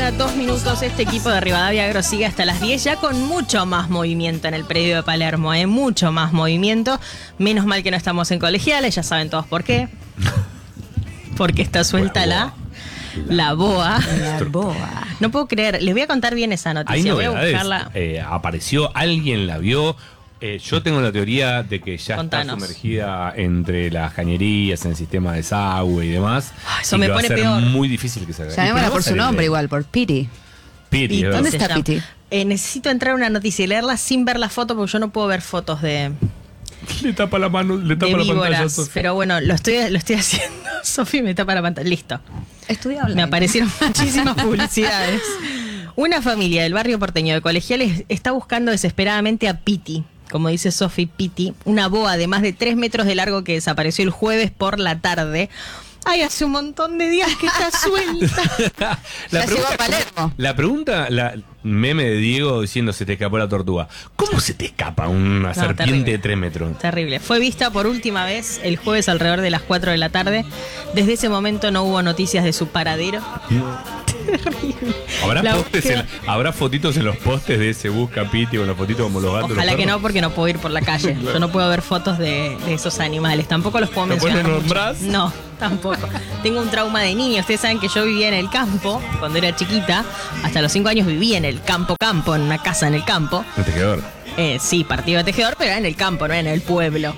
mañana, 2 minutos. Este equipo de Rivadavia Agro sigue hasta las 10, ya con mucho más movimiento en el predio de Palermo, mucho más movimiento. Menos mal que no estamos en colegiales, ya saben todos por qué. Porque está suelta la boa. La boa. No puedo creer, les voy a contar bien esa noticia. Hay voy a novedades. buscarla. Apareció, alguien la vio. Yo tengo la teoría de que ya Contanos. está sumergida entre las cañerías, en el sistema de desagüe y demás. Eso y me que va pone a ser peor. muy difícil que salga. Llamémosla Y por que su no va a nombre salir igual, por Piti. Piti, ¿verdad? ¿Dónde Se está llama. Piti? Necesito entrar a una noticia y leerla sin ver la foto porque yo no puedo ver fotos de Le tapa la mano, le tapa la pantalla. víboras. Sofi. Pero bueno, lo estoy haciendo. Sofi me tapa la pantalla. Listo. Estudia Me aparecieron muchísimas publicidades. Una familia del barrio porteño de Colegiales está buscando desesperadamente a Piti. Como dice Sofi, Piti, una boa de más de 3 metros de largo que desapareció el jueves por la tarde. Ay, hace un montón de días que está suelta. Ya llegó a Palermo. La pregunta, la meme de Diego diciendo se te escapó la tortuga. ¿Cómo se te escapa una serpiente terrible. de 3 metros? Terrible. Fue vista por última vez el jueves alrededor de las 4 de la tarde. Desde ese momento no hubo noticias de su paradero. Terrible. ¿Habrá, La postes búsqueda- ¿Habrá fotitos en los postes de ese busca Piti con los fotitos como los gatos? Ojalá los que no, perros? porque no puedo ir por la calle. Yo no puedo ver fotos de esos animales. Tampoco los puedo ¿Lo mencionar. puedes mucho. nombrar? No, tampoco. Tengo un trauma de niño. Ustedes saben que yo vivía en el campo cuando era chiquita. Hasta los 5 años vivía en el campo, en una casa en el campo. Un tejedor. Sí, partido de tejedor, pero era en el campo, no era en el pueblo.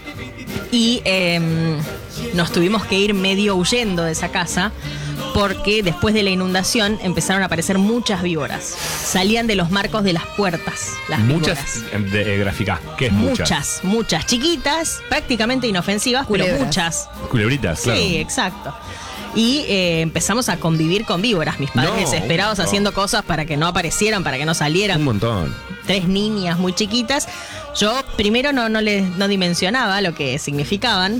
Y nos tuvimos que ir medio huyendo de esa casa porque después de la inundación empezaron a aparecer muchas víboras. Salían de los marcos de las puertas, las Muchas víboras. gráficas. ¿Qué es muchas? Muchas. Chiquitas, prácticamente inofensivas, pero Culebras. muchas. Culebritas, claro. Sí, exacto. Y empezamos a convivir con víboras. Mis padres No, desesperados no. haciendo cosas para que no aparecieran, para que no salieran. Un montón. 3 niñas muy chiquitas. Yo primero no dimensionaba lo que significaban.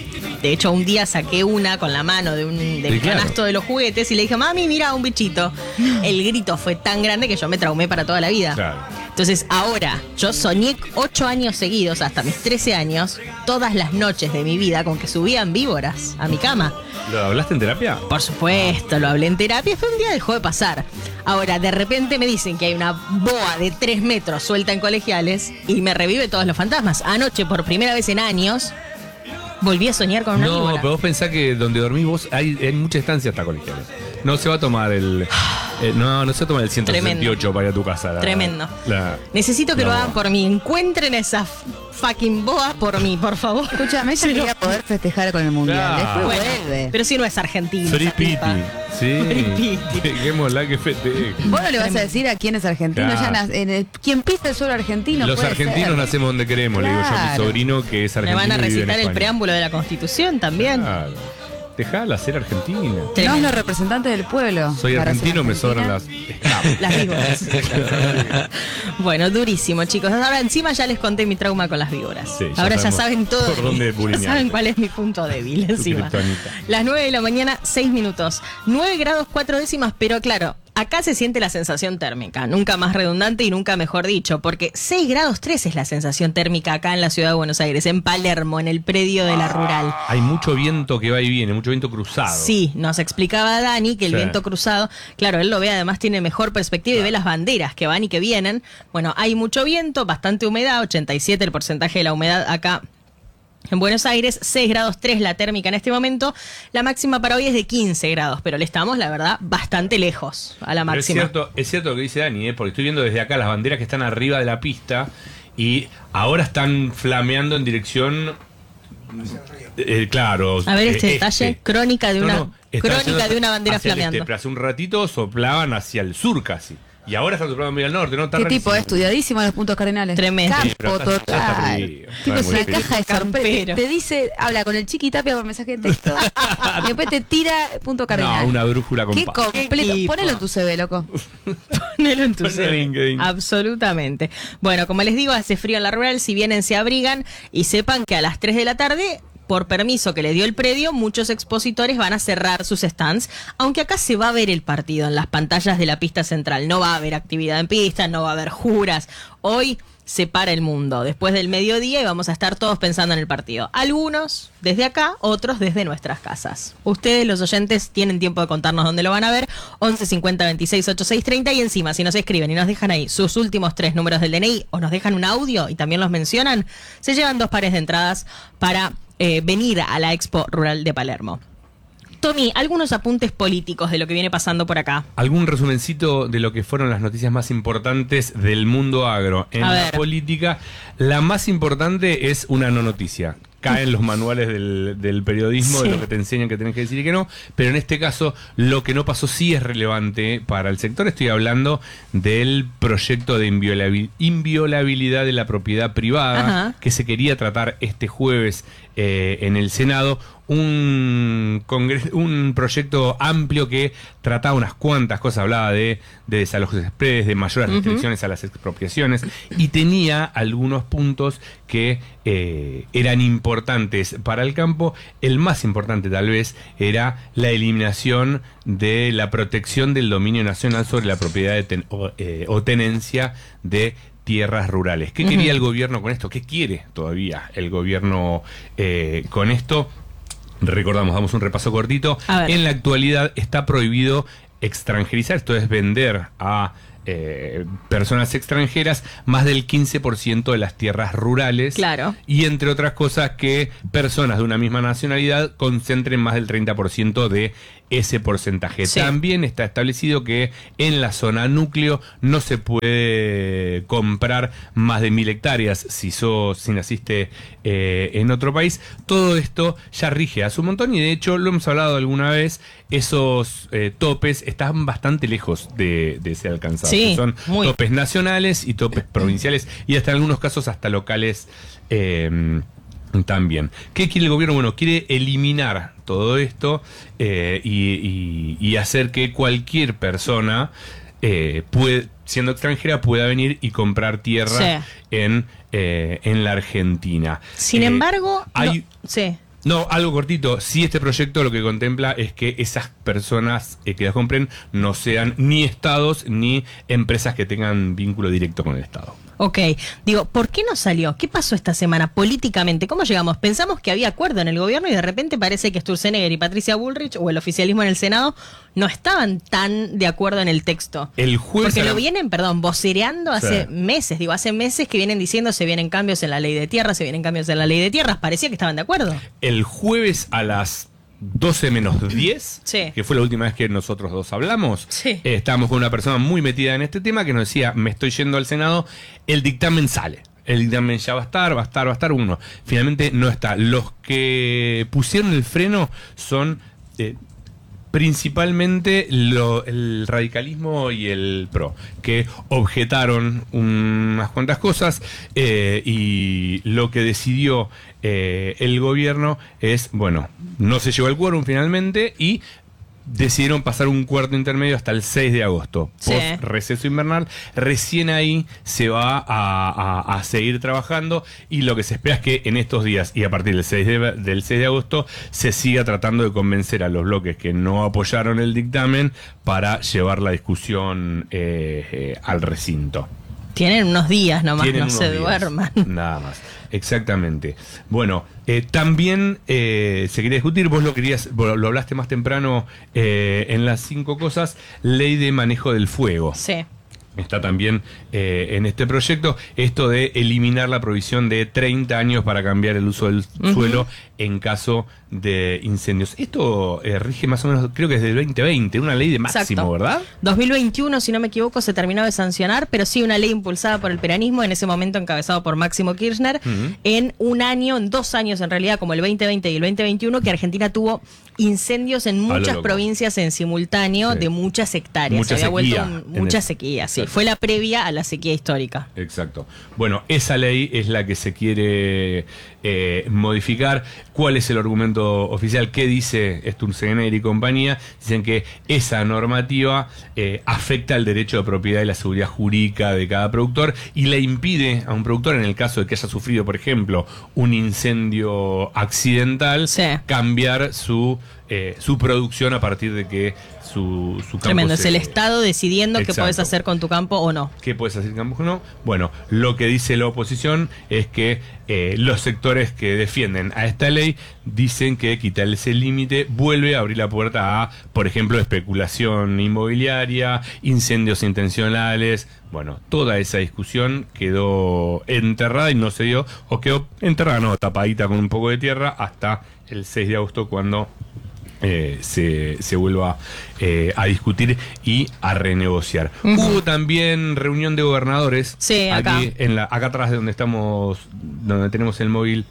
De hecho, un día saqué una con la mano del Sí, claro. canasto de los juguetes y le dije, mami, mira, un bichito. El grito fue tan grande que yo me traumé para toda la vida. Claro. Entonces, ahora, yo soñé 8 años seguidos, hasta mis 13 años, todas las noches de mi vida, con que subían víboras a mi cama. ¿Lo hablaste en terapia? Por supuesto, lo hablé en terapia, fue un día dejó de pasar. Ahora, de repente me dicen que hay una boa de 3 metros suelta en Colegiales y me revive todos los fantasmas. Anoche, por primera vez en años, volví a soñar con una No, víbora. pero vos pensás que donde dormís vos hay mucha estancia hasta colegiales. No se va a tomar el... no se va a tomar el 168 para ir a tu casa. Tremendo. Necesito que la lo hagan boa. por mí. Encuentren esa fucking boa por mí, por favor. Escúchame, ella quería poder festejar con el mundial. Claro. Después Bueno, vuelve. pero si no es argentino. Free esa Piti. tipa. Sí. Free Piti. Dejémosla que festeje. Vos no le vas a decir a quién es argentino. Claro. Quien pisa el suelo argentino. Los puede argentinos ser. nacemos donde queremos, le digo yo a mi Claro. sobrino que es Me argentino. van a y vive en recitar el España. preámbulo de la Constitución también. Claro. Dejala ser argentina. No es Tremendo. los representantes del pueblo. Soy Para ser argentino, me argentina. sobran las... Las víboras. Bueno, durísimo, chicos. Ahora encima ya les conté mi trauma con las víboras. Sí, ya Ahora ya sabemos saben todo. por de mí. dónde Ya bulinear. saben cuál es mi punto débil encima. kriptonita. Las 9 de la mañana, 6 minutos. 9 grados 4 décimas, pero claro, acá se siente la sensación térmica. Nunca más redundante y nunca mejor dicho, porque 6 grados 3 es la sensación térmica acá en la ciudad de Buenos Aires, en Palermo, en el predio de la rural. Hay mucho viento que va y viene, mucho viento cruzado. Sí, nos explicaba Dani que el Sí. viento cruzado, claro, él lo ve, además tiene mejor perspectiva y ve las banderas que van y que vienen. Bueno, hay mucho viento, bastante humedad, 87 el porcentaje de la humedad acá en Buenos Aires, 6 grados 3 la térmica en este momento. La máxima para hoy es de 15 grados, pero le estamos, la verdad, bastante lejos a la Pero máxima. es cierto lo que dice Dani, porque estoy viendo desde acá las banderas que están arriba de la pista y ahora están flameando en dirección... claro. A ver este detalle, crónica de una está crónica yendo de una bandera hacia el flameando. pero hace un ratito soplaban hacia el sur casi. Y ahora están soplando muy al norte, ¿no? Está ¿Qué tipo? rarísimo. Estudiadísimo los puntos cardinales. Tremendo. Sí, pero Campo está total. perdido. Tipo, Está es muy una feliz. caja de sorpresa. Campero. Te dice, habla con el Chiqui Tapia por mensaje de texto. Y después te tira punto cardinal. No, una brújula con Qué pa- completo. equipo. Ponelo en tu CV, loco. Ponelo en tu Ponelo en CV. LinkedIn. Absolutamente. Bueno, como les digo, hace frío en la rural, si vienen se abrigan y sepan que a las 3 de la tarde, por permiso que le dio el predio, muchos expositores van a cerrar sus stands, aunque acá se va a ver el partido en las pantallas de la pista central. No va a haber actividad en pista, no va a haber juras. Hoy separa el mundo. Después del mediodía y vamos a estar todos pensando en el partido. Algunos desde acá, otros desde nuestras casas. Ustedes, los oyentes, tienen tiempo de contarnos dónde lo van a ver. 11 50 26 86 30 y encima, si nos escriben y nos dejan ahí sus últimos 3 números del DNI o nos dejan un audio y también los mencionan, se llevan 2 pares de entradas para venir a la Expo Rural de Palermo. Tommy, algunos apuntes políticos de lo que viene pasando por acá. Algún resumencito de lo que fueron las noticias más importantes del mundo agro. En la política, la más importante es una no noticia. Caen los manuales del periodismo, de lo que te enseñan que tenés que decir y que no, pero en este caso lo que no pasó sí es relevante para el sector. Estoy hablando del proyecto de inviolabilidad de la propiedad privada que se quería tratar este jueves en el Senado. Un proyecto amplio que trataba unas cuantas cosas, hablaba de desalojos express, de mayores restricciones a las expropiaciones, y tenía algunos puntos que eran importantes para el campo. El más importante tal vez era la eliminación de la protección del dominio nacional sobre la propiedad o tenencia de tierras rurales. ¿Qué quería el gobierno con esto? ¿Qué quiere todavía el gobierno con esto? Recordamos, damos un repaso cortito. En la actualidad está prohibido extranjerizar, esto es vender a personas extranjeras más del 15% de las tierras rurales. Claro. Y entre otras cosas que personas de una misma nacionalidad concentren más del 30% de ese porcentaje. Sí. También está establecido que en la zona núcleo no se puede comprar más de 1000 hectáreas si naciste en otro país. Todo esto ya rige hace un montón y de hecho lo hemos hablado alguna vez, esos topes están bastante lejos de ser alcanzados. Sí, son topes nacionales y topes provinciales y hasta en algunos casos hasta locales también. ¿Qué quiere el gobierno? Bueno, quiere eliminar todo esto y hacer que cualquier persona siendo extranjera pueda venir y comprar tierra en la Argentina. Sin embargo, no, algo cortito. Sí, este proyecto lo que contempla es que esas personas que las compren no sean ni estados ni empresas que tengan vínculo directo con el Estado. Ok, digo, ¿por qué no salió? ¿Qué pasó esta semana políticamente? ¿Cómo llegamos? Pensamos que había acuerdo en el gobierno y de repente parece que Sturzenegger y Patricia Bullrich o el oficialismo en el Senado no estaban tan de acuerdo en el texto. El jueves porque lo vienen, vocereando hace meses. Digo, hace meses que vienen diciendo se vienen cambios en la ley de tierras, se vienen cambios en la ley de tierras. Parecía que estaban de acuerdo. El jueves a las 12 menos 10, que fue la última vez que nosotros dos hablamos, estábamos con una persona muy metida en este tema que nos decía, me estoy yendo al Senado, el dictamen sale. El dictamen ya va a estar uno. Finalmente no está. Los que pusieron el freno son principalmente el radicalismo y el PRO, que objetaron unas cuantas cosas y lo que decidió el gobierno es, bueno, no se llegó al quórum finalmente y decidieron pasar un cuarto intermedio hasta el 6 de agosto, post receso invernal. Recién ahí se va a seguir trabajando y lo que se espera es que en estos días y a partir del 6 de agosto se siga tratando de convencer a los bloques que no apoyaron el dictamen para llevar la discusión al recinto. Tienen unos días nomás, no se duerman. Nada más, exactamente. Bueno, también se quería discutir, vos lo hablaste más temprano en las 5 cosas, ley de manejo del fuego. Sí. Está también en este proyecto esto de eliminar la provisión de 30 años para cambiar el uso del suelo en caso de incendios. Esto rige más o menos, creo que desde el 2020, una ley de máximo, ¿verdad? 2021, si no me equivoco, se terminó de sancionar, pero sí una ley impulsada por el peronismo, en ese momento encabezado por Máximo Kirchner, en en 2 años en realidad, como el 2020 y el 2021, que Argentina tuvo incendios en muchas provincias en simultáneo de muchas hectáreas. Se había vuelto mucha sequía, sí. Fue la previa a la sequía histórica. Exacto. Bueno, esa ley es la que se quiere modificar. ¿Cuál es el argumento oficial? ¿Qué dice Sturzenegger y compañía? Dicen que esa normativa afecta el derecho de propiedad y la seguridad jurídica de cada productor y le impide a un productor, en el caso de que haya sufrido, por ejemplo, un incendio accidental, cambiar su su producción a partir de que su campo. Tremendo, es el Estado decidiendo qué puedes hacer con tu campo o no. ¿Qué puedes hacer con tu campo o no? Bueno, lo que dice la oposición es que los sectores que defienden a esta ley dicen que quitar ese límite vuelve a abrir la puerta a, por ejemplo, especulación inmobiliaria, incendios intencionales. Bueno, toda esa discusión quedó enterrada y no se dio, o quedó enterrada, no, tapadita con un poco de tierra hasta el 6 de agosto cuando se vuelva a discutir y a renegociar. Hubo también reunión de gobernadores, acá. Aquí acá atrás de donde estamos, donde tenemos el móvil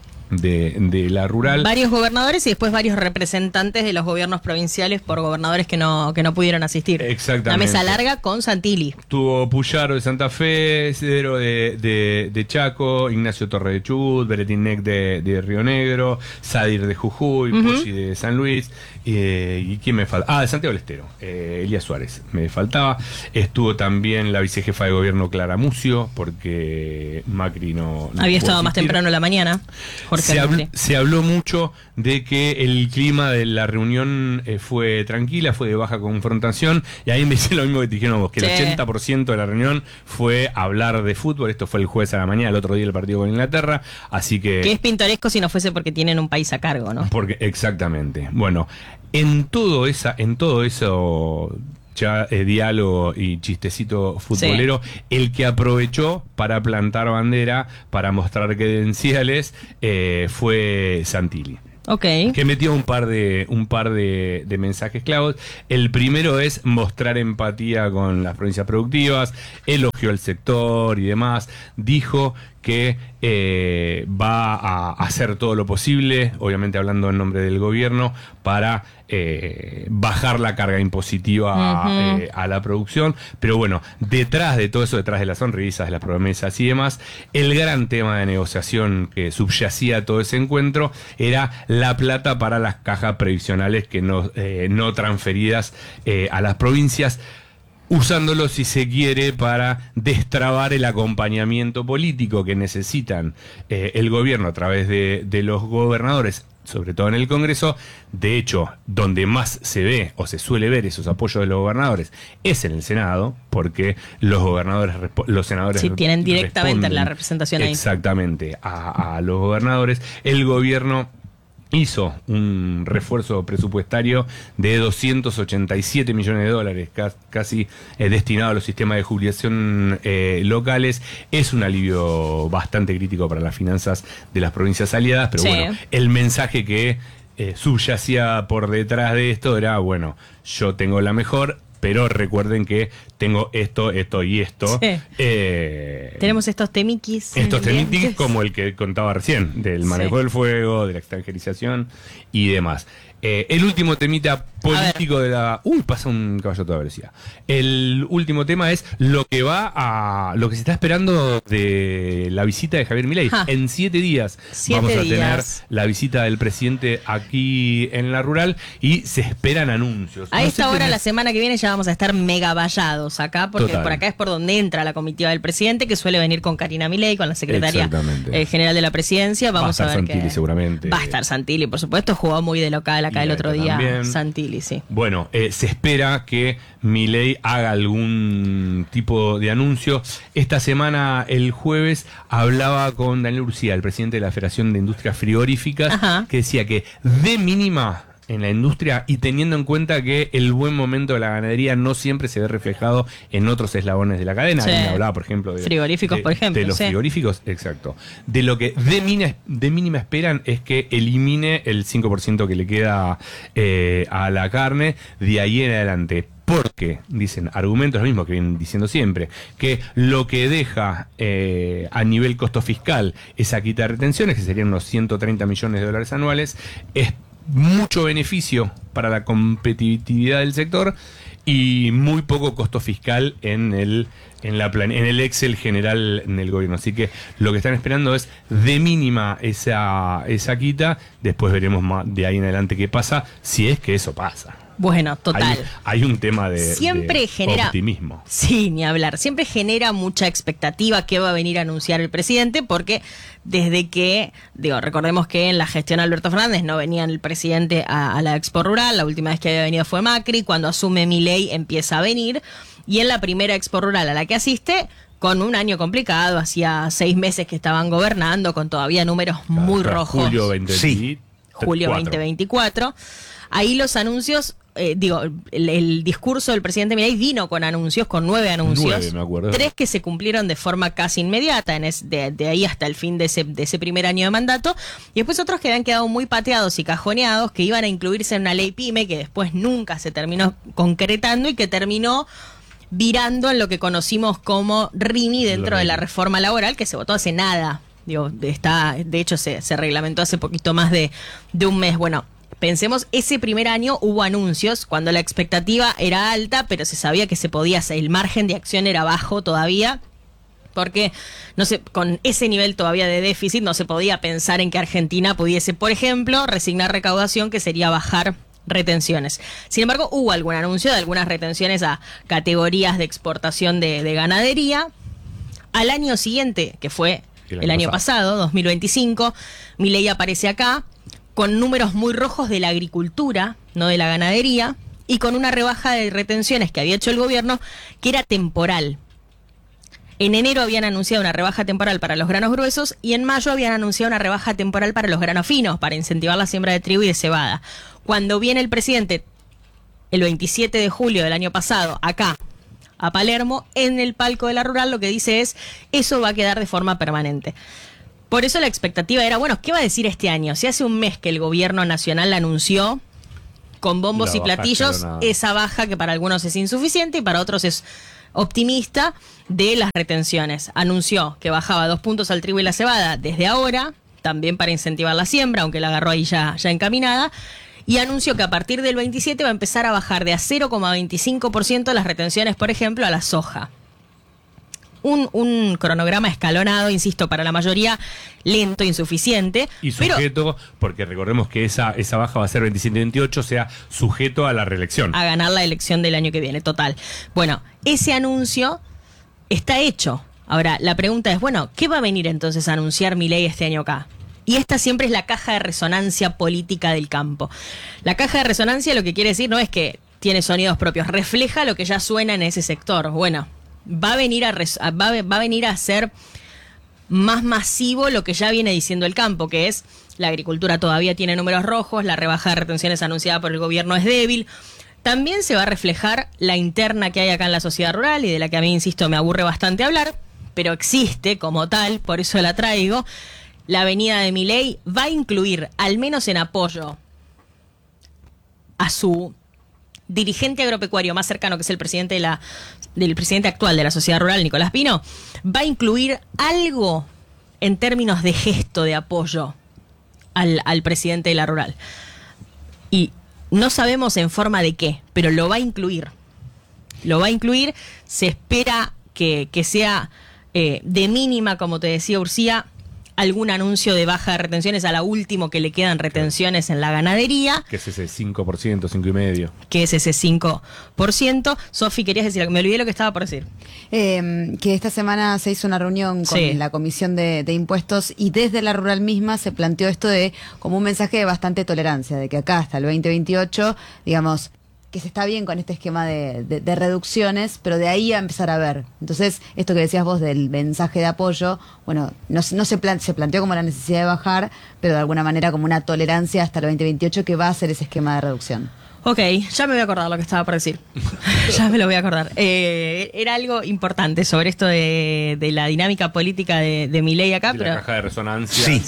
de la rural. Varios gobernadores y después varios representantes de los gobiernos provinciales por gobernadores que no pudieron asistir. Exactamente. La mesa larga con Santilli. Tuvo Puyaro de Santa Fe, Cedero de Chaco, Ignacio Torre de Chubut, Beretinec de Río Negro, Sadir de Jujuy, Poggi de San Luis, ¿y quién me falta? De Santiago del Estero, Elías Suárez me faltaba. Estuvo también la vicejefa de gobierno Clara Mucio, porque Macri no había estado más temprano en la mañana. Se habló mucho de que el clima de la reunión fue tranquila, fue de baja confrontación, y ahí me dice lo mismo que te dijeron vos, que el 80% de la reunión fue hablar de fútbol. Esto fue el jueves a la mañana, el otro día el partido con Inglaterra, así que es pintoresco si no fuese porque tienen un país a cargo, ¿no? Porque exactamente. Bueno, en todo eso ya diálogo y chistecito futbolero, el que aprovechó para plantar bandera, para mostrar credenciales, fue Santilli. Okay. Que metió un par de mensajes clavos. El primero es mostrar empatía con las provincias productivas, elogió el sector y demás, dijo que va a hacer todo lo posible, obviamente hablando en nombre del gobierno, para bajar la carga impositiva a la producción. Pero bueno, detrás de todo eso, detrás de las sonrisas, de las promesas y demás, el gran tema de negociación que subyacía a todo ese encuentro era la plata para las cajas previsionales que no transferidas a las provincias, usándolo, si se quiere, para destrabar el acompañamiento político que necesitan el gobierno a través de los gobernadores, sobre todo en el Congreso. De hecho, donde más se ve o se suele ver esos apoyos de los gobernadores es en el Senado, porque los senadores tienen directamente la representación ahí. Exactamente, a los gobernadores. El gobierno hizo un refuerzo presupuestario de 287 millones de dólares, casi destinado a los sistemas de jubilación locales. Es un alivio bastante crítico para las finanzas de las provincias aliadas, pero bueno, el mensaje que subyacía por detrás de esto era, bueno, yo tengo la mejor, pero recuerden que tengo esto y esto. Tenemos estos temiquis. Estos temiquis como el que contaba recién, del manejo del fuego, de la extranjerización y demás. El último temita político de la... pasa un caballo a toda velocidad. El último tema es lo que se está esperando de la visita de Javier Milei. En 7 días vamos a tener la visita del presidente aquí en la rural y se esperan anuncios. A esta hora, la semana que viene, ya vamos a estar mega vallados acá, porque por acá es por donde entra la comitiva del presidente, que suele venir con Karina Milei, con la secretaria general de la presidencia. Vamos a ver Santilli, seguramente. Va a estar Santilli, por supuesto, jugó muy de local acá el otro día también. Santilli, sí. Bueno, se espera que Milei haga algún tipo de anuncio. Esta semana, el jueves, hablaba con Daniel Urcía, el presidente de la Federación de Industrias Frigoríficas, que decía que de mínima en la industria, y teniendo en cuenta que el buen momento de la ganadería no siempre se ve reflejado en otros eslabones de la cadena. Hablaba, por ejemplo, de frigoríficos, por ejemplo. De los frigoríficos, exacto. De lo que de mínima esperan es que elimine el 5% que le queda a la carne de ahí en adelante. Porque, dicen, argumentos lo mismo que vienen diciendo siempre, que lo que deja a nivel costo fiscal esa quita de retenciones, que serían unos 130 millones de dólares anuales, es mucho beneficio para la competitividad del sector y muy poco costo fiscal en el Excel general del gobierno. Así que lo que están esperando es de mínima esa quita. Después veremos más de ahí en adelante qué pasa, si es que eso pasa. Bueno, total. Hay un tema de Siempre genera optimismo. Sí, ni hablar. Siempre genera mucha expectativa que va a venir a anunciar el presidente, porque desde que, recordemos que en la gestión de Alberto Fernández no venía el presidente a la Expo Rural, la última vez que había venido fue Macri, cuando asume Milei empieza a venir, y en la primera Expo Rural a la que asiste, con un año complicado, hacía 6 meses que estaban gobernando, con todavía números muy rojos. Julio 2024. Ahí los anuncios, el discurso del presidente Milei vino con anuncios, con 9 anuncios. 9, me acuerdo. 3 que se cumplieron de forma casi inmediata, de ahí hasta el fin de ese primer año de mandato. Y después otros que habían quedado muy pateados y cajoneados, que iban a incluirse en una ley PYME, que después nunca se terminó concretando y que terminó virando en lo que conocimos como RIMI dentro de la reforma laboral, que se votó hace nada. De hecho, se reglamentó hace poquito más de un mes. Bueno, pensemos, ese primer año hubo anuncios cuando la expectativa era alta, pero se sabía que se podía hacer, el margen de acción era bajo todavía, porque no sé, con ese nivel todavía de déficit no se podía pensar en que Argentina pudiese, por ejemplo, resignar recaudación, que sería bajar retenciones. Sin embargo, hubo algún anuncio de algunas retenciones a categorías de exportación de ganadería. Al año siguiente, que fue el año pasado, 2025, Milei aparece acá con números muy rojos de la agricultura, no de la ganadería, y con una rebaja de retenciones que había hecho el gobierno, que era temporal. En enero habían anunciado una rebaja temporal para los granos gruesos y en mayo habían anunciado una rebaja temporal para los granos finos, para incentivar la siembra de trigo y de cebada. Cuando viene el presidente el 27 de julio del año pasado, acá, a Palermo, en el palco de la Rural, lo que dice es, eso va a quedar de forma permanente. Por eso la expectativa era, bueno, ¿qué va a decir este año? Si hace un mes que el gobierno nacional anunció con bombos y platillos esa baja que para algunos es insuficiente y para otros es optimista de las retenciones. Anunció que bajaba 2 puntos al trigo y la cebada desde ahora, también para incentivar la siembra, aunque la agarró ahí ya encaminada, y anunció que a partir del 27 va a empezar a bajar de a 0,25% las retenciones, por ejemplo, a la soja. Un cronograma escalonado, insisto, para la mayoría lento, insuficiente. Y sujeto, porque recordemos que esa baja va a ser 27-28, o sea, sujeto a la reelección. A ganar la elección del año que viene, total. Bueno, ese anuncio está hecho. Ahora, la pregunta es, bueno, ¿qué va a venir entonces a anunciar Milei este año acá? Y esta siempre es la caja de resonancia política del campo. La caja de resonancia lo que quiere decir no es que tiene sonidos propios, refleja lo que ya suena en ese sector. Bueno, va a venir a ser más masivo lo que ya viene diciendo el campo, que es la agricultura todavía tiene números rojos, la rebaja de retenciones anunciada por el gobierno es débil. También se va a reflejar la interna que hay acá en la sociedad rural y de la que a mí, insisto, me aburre bastante hablar, pero existe como tal, por eso la traigo. La venida de Milei va a incluir, al menos en apoyo a su dirigente agropecuario más cercano, que es el presidente del presidente actual de la sociedad rural, Nicolás Pino, va a incluir algo en términos de gesto de apoyo al presidente de la rural. Y no sabemos en forma de qué, pero lo va a incluir. Lo va a incluir, se espera que sea de mínima, como te decía Ursía, algún anuncio de baja de retenciones a la último que le quedan retenciones en la ganadería. Que es ese 5%, 5,5%. Que es ese 5%. Sofi, querías decir algo, me olvidé lo que estaba por decir. Que esta semana se hizo una reunión con la Comisión de Impuestos y desde la Rural misma se planteó esto de como un mensaje de bastante tolerancia, de que acá hasta el 2028, digamos, que se está bien con este esquema de reducciones, pero de ahí a empezar a ver. Entonces, esto que decías vos del mensaje de apoyo, bueno, no se planteó como la necesidad de bajar, pero de alguna manera como una tolerancia hasta el 2028 que va a ser ese esquema de reducción. Ok, ya me voy a acordar lo que estaba por decir. Ya me lo voy a acordar. Era algo importante sobre esto de la dinámica política de Milei acá. La caja de resonancia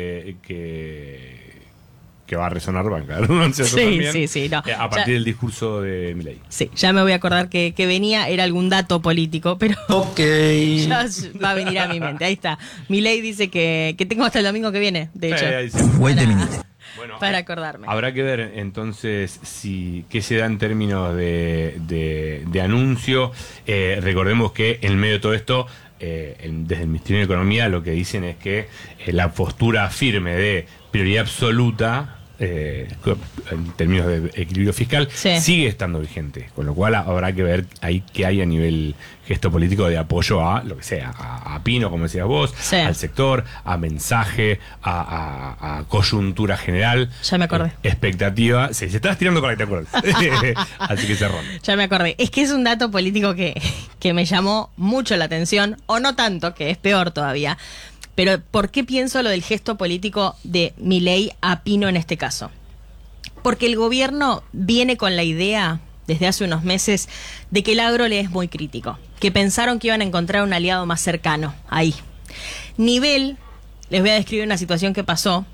que va a resonar banca. No, a partir del discurso de Milei. Sí, ya me voy a acordar que venía, era algún dato político, pero ya va a venir a mi mente. Ahí está. Milei dice que tengo hasta el domingo que viene, de hecho. Bueno, para acordarme. Habrá que ver entonces qué se da en términos de anuncio. Recordemos que en medio de todo esto, desde el Ministerio de Economía lo que dicen es que la postura firme de prioridad absoluta en términos de equilibrio fiscal, sigue estando vigente. Con lo cual habrá que ver ahí qué hay a nivel gesto político de apoyo a lo que sea, a Pino, como decías vos, al sector, a mensaje, a coyuntura general. Ya me acordé. Expectativa. Sí, se estás tirando para que te acuerdes. Así que cerró. Ya me acordé. Es que es un dato político que me llamó mucho la atención, o no tanto, que es peor todavía. Pero ¿por qué pienso lo del gesto político de Milei a Pino en este caso? Porque el gobierno viene con la idea, desde hace unos meses, de que el agro le es muy crítico, que pensaron que iban a encontrar un aliado más cercano ahí. Nivel, les voy a describir una situación que pasó.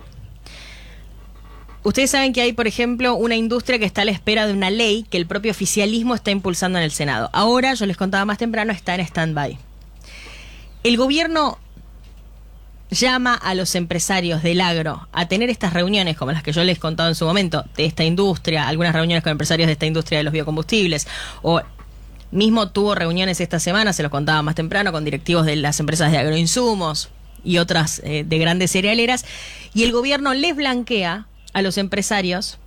Ustedes saben que hay, por ejemplo, una industria que está a la espera de una ley que el propio oficialismo está impulsando en el Senado. Ahora, yo les contaba más temprano, está en stand-by. El gobierno llama a los empresarios del agro a tener estas reuniones, como las que yo les he contado en su momento, de esta industria, algunas reuniones con empresarios de esta industria de los biocombustibles, o mismo tuvo reuniones esta semana, se los contaba más temprano, con directivos de las empresas de agroinsumos y otras de grandes cerealeras, y el gobierno les blanquea a los empresarios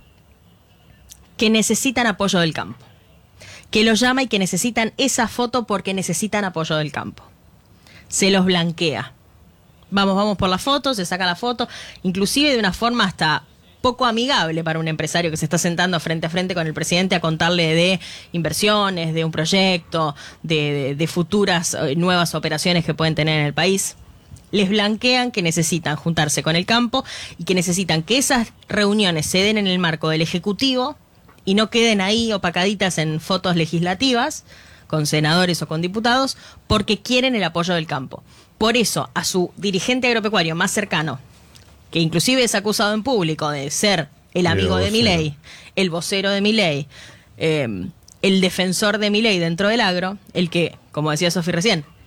que necesitan apoyo del campo, que los llama y que necesitan esa foto porque necesitan apoyo del campo. Se los blanquea. Vamos por la foto, se saca la foto, inclusive de una forma hasta poco amigable para un empresario que se está sentando frente a frente con el presidente a contarle de inversiones, de un proyecto, de futuras nuevas operaciones que pueden tener en el país. Les blanquean que necesitan juntarse con el campo y que necesitan que esas reuniones se den en el marco del Ejecutivo y no queden ahí opacaditas en fotos legislativas con senadores o con diputados, porque quieren el apoyo del campo. Por eso, a su dirigente agropecuario más cercano, que inclusive es acusado en público de ser el amigo de Milei, el vocero de Milei, el defensor de Milei dentro del agro, el que, como decía Sofi recién,